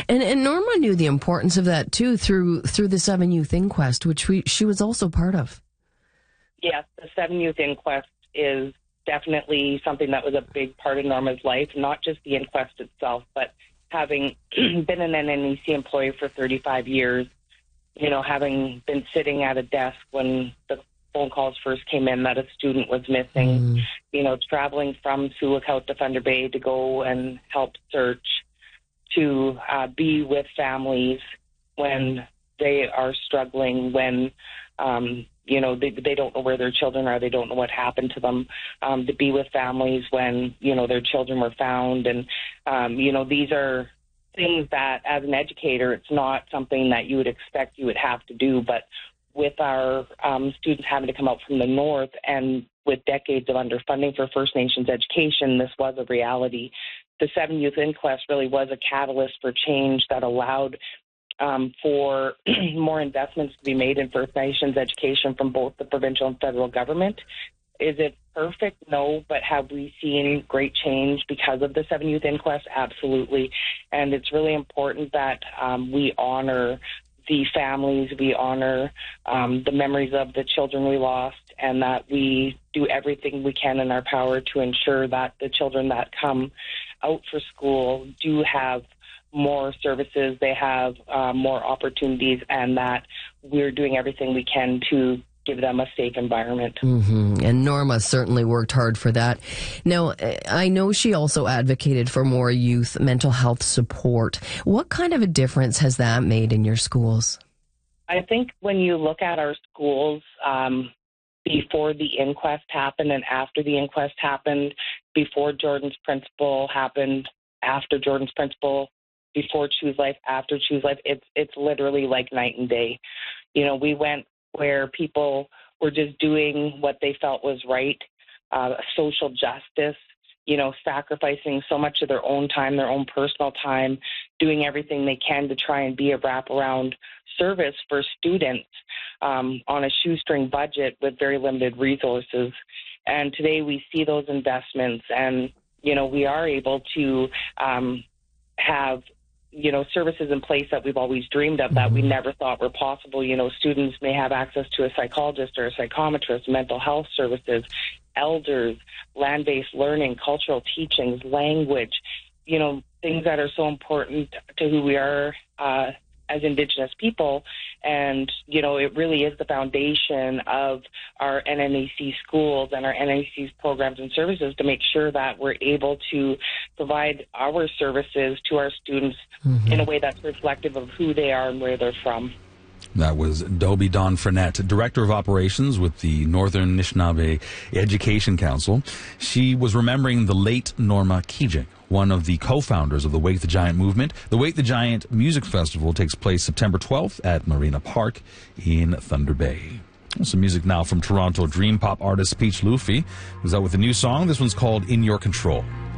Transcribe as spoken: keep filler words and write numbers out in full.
And, and Norma knew the importance of that, too, through through the Seven Youth Inquest, which we, she was also part of. Yes, the Seven Youth Inquest is definitely something that was a big part of Norma's life, not just the inquest itself, but having been an N N E C employee for thirty-five years, you know, having been sitting at a desk when the phone calls first came in that a student was missing, mm. you know, traveling from Sioux Lookout to Thunder Bay to go and help search, to uh, be with families when they are struggling, when, um, you know, they, they don't know where their children are, they don't know what happened to them, um, to be with families when, you know, their children were found. And, um, you know, these are things that, as an educator, it's not something that you would expect you would have to do. But with our um, students having to come out from the north and with decades of underfunding for First Nations education, this was a reality. The Seven Youth Inquest really was a catalyst for change that allowed um, for more investments to be made in First Nations education from both the provincial and federal government. Is it perfect? No, but have we seen great change because of the Seven Youth Inquest? Absolutely. And it's really important that um, we honor the families, we honor um, the memories of the children we lost, and that we do everything we can in our power to ensure that the children that come out for school do have more services, they have uh, more opportunities, and that we're doing everything we can to give them a safe environment. Mm-hmm. And Norma certainly worked hard for that. Now, I know she also advocated for more youth mental health support. What kind of a difference has that made in your schools? I think when you look at our schools, um, before the inquest happened and after the inquest happened, before Jordan's Principle happened, after Jordan's Principle, before Choose Life, after Choose Life, it's it's literally like night and day. You know, we went where people were just doing what they felt was right, uh, social justice, you know, sacrificing so much of their own time, their own personal time, doing everything they can to try and be a wraparound service for students um, on a shoestring budget with very limited resources. And today we see those investments and, you know, we are able to um, have you know, services in place that we've always dreamed of that we never thought were possible. You know, students may have access to a psychologist or a psychometrist, mental health services, elders, land-based learning, cultural teachings, language, you know, things that are so important to who we are uh, as Indigenous people. And, you know, it really is the foundation of our N N A C schools and our N N A C's programs and services to make sure that we're able to provide our services to our students mm-hmm. in a way that's reflective of who they are and where they're from. That was Dobie Dawn Frenette, Director of Operations with the Northern Anishinaabe Education Council. She was remembering the late Norma Kijik, one of the co-founders of the Wake the Giant movement. The Wake the Giant Music Festival takes place September twelfth at Marina Park in Thunder Bay. Some music now from Toronto dream pop artist Peach Luffy, who's out with a new song. This one's called In Your Control.